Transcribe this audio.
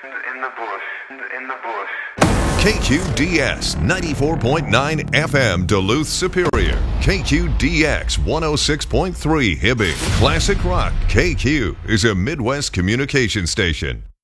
in the bush, in the bush. KQDS 94.9 FM Duluth Superior. KQDX 106.3 Hibbing. Classic Rock. KQ is a Midwest communication station.